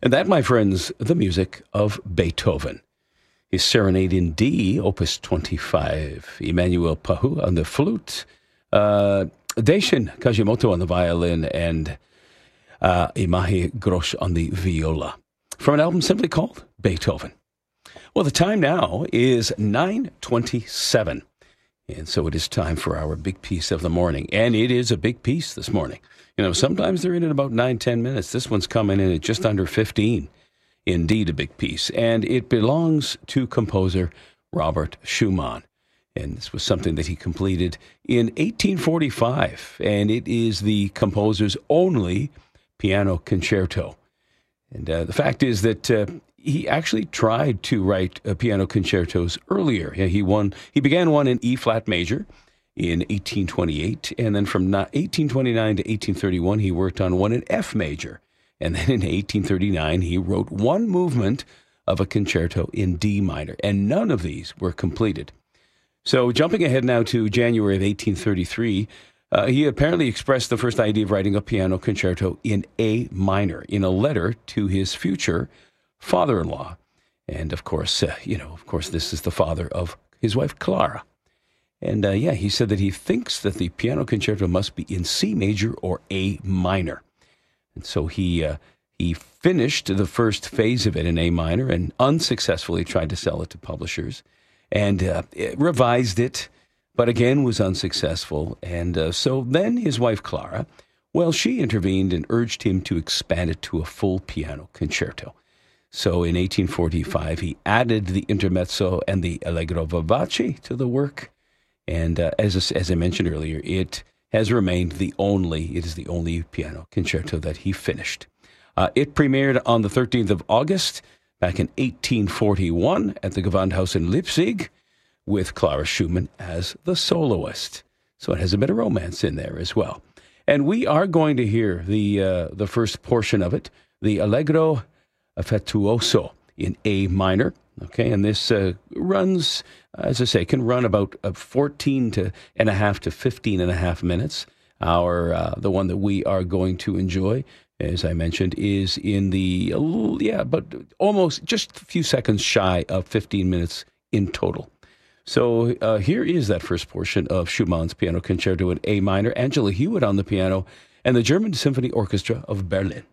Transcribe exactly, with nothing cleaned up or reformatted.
And that, my friends, the music of Beethoven. His Serenade in D, Opus twenty-five. Emmanuel Pahu on the flute. Uh, Daishin Kajimoto on the violin. And uh, Imahi Grosh on the viola. From an album simply called Beethoven. Well, the time now is nine twenty-seven. And so it is time for our big piece of the morning. And it is a big piece this morning. You know, sometimes they're in at about nine, ten minutes. This one's coming in at just under fifteen. Indeed, a big piece. And it belongs to composer Robert Schumann. And this was something that he completed in eighteen forty-five. And it is the composer's only piano concerto. And uh, the fact is that uh, he actually tried to write uh, piano concertos earlier. Yeah, he won. He began one in E flat major in eighteen twenty-eight, and then from eighteen twenty-nine to eighteen thirty-one, he worked on one in F major. And then in eighteen thirty-nine, he wrote one movement of a concerto in D minor, and none of these were completed. So jumping ahead now to January of eighteen thirty-three, uh, he apparently expressed the first idea of writing a piano concerto in A minor in a letter to his future father-in-law. And of course, uh, you know, of course, this is the father of his wife, Clara. And uh, yeah, he said that he thinks that the piano concerto must be in C major or A minor. And so he uh, he finished the first phase of it in A minor and unsuccessfully tried to sell it to publishers and uh, revised it, but again was unsuccessful. And uh, so then his wife, Clara, well, she intervened and urged him to expand it to a full piano concerto. So in eighteen forty-five, he added the intermezzo and the allegro vivace to the work. And uh, as, as I mentioned earlier, it has remained the only, it is the only piano concerto that he finished. Uh, it premiered on the thirteenth of August back in eighteen forty-one at the Gewandhaus in Leipzig with Clara Schumann as the soloist. So it has a bit of romance in there as well. And we are going to hear the uh, the first portion of it, the allegro affettuoso in A minor. Okay, and this uh, runs, as I say, can run about uh, fourteen to and a half to fifteen and a half minutes. Our uh, the one that we are going to enjoy, as I mentioned, is in the uh, yeah, but almost just a few seconds shy of fifteen minutes in total. So uh, here is that first portion of Schumann's piano concerto in A minor. Angela Hewitt on the piano, and the German Symphony Orchestra of Berlin.